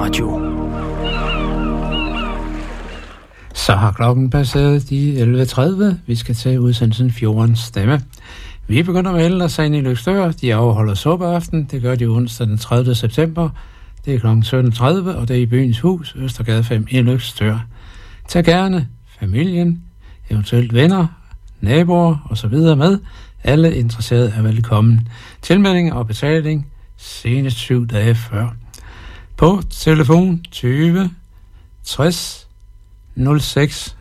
Radio. Så har klokken passeret de 11.30. Vi skal til udsendelsen Fjordens Stemme. Vi begynder med ellers ind i Løgstør. De afholder suppeaften. Det gør de onsdag den 30. september. Det er kl. 17.30, og det er i Byens Hus, Østergade 5 i Løgstør. Tag gerne familien, eventuelt venner, naboer osv. med. Alle interesserede er velkommen. Tilmelding og betaling senest 7 dage før. På telefon 20 60 06